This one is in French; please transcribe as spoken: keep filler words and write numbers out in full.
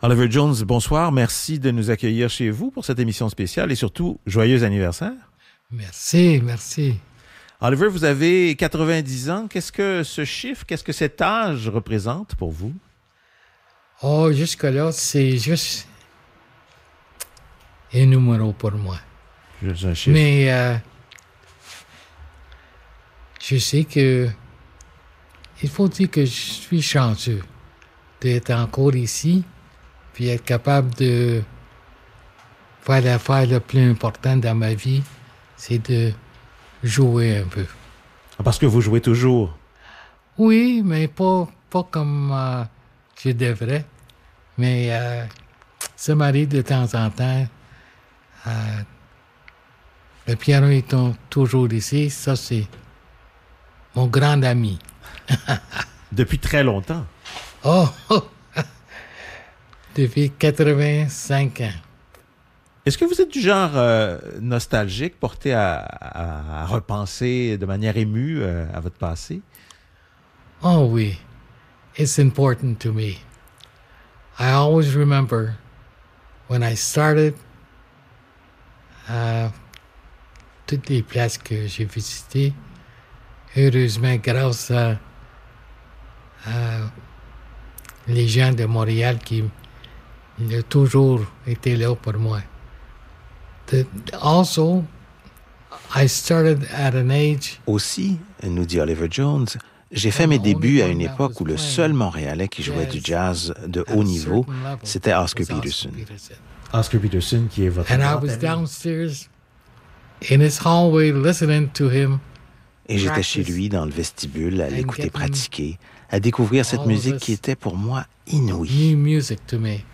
Oliver Jones, bonsoir. Merci de nous accueillir chez vous pour cette émission spéciale et surtout, joyeux anniversaire. Merci, merci. Oliver, vous avez quatre-vingt-dix ans. Qu'est-ce que ce chiffre, qu'est-ce que cet âge représente pour vous? Oh, jusque-là, c'est juste un numéro pour moi. Juste un chiffre. Mais euh, je sais que il faut dire que je suis chanceux d'être encore ici puis être capable de faire l'affaire la plus importante dans ma vie, c'est de jouer un peu. Parce que vous jouez toujours. Oui, mais pas, pas comme euh, je devrais. Mais euh, ça m'arrive de temps en temps. Euh, le piano est toujours ici. Ça, c'est mon grand ami. Depuis très longtemps. Oh! Depuis quatre-vingt-cinq ans. Est-ce que vous êtes du genre euh, nostalgique, porté à, à, à repenser de manière émue euh, à votre passé? Oh oui. It's important to me. I always remember when I started, uh, toutes les places que j'ai visitées, heureusement grâce à, à les gens de Montréal qui ont toujours été là pour moi. The, also, I started at an age. Aussi, nous dit Oliver Jones, j'ai fait mes débuts à une époque où le seul Montréalais qui jouait du jazz de haut niveau, c'était Oscar Peterson. Oscar Peterson, qui est votre And I grand was ami. downstairs in his hallway listening to him. Et j'étais chez lui dans le vestibule à l'écouter pratiquer, à découvrir cette musique qui était pour moi inouïe. New music to me.